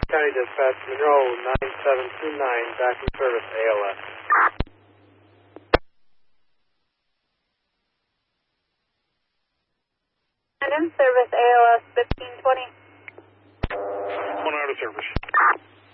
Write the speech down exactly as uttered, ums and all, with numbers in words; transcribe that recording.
County Dispatch, Monroe nine seven two nine, back in service, A L S. And in service, A L S fifteen twenty. One out of service.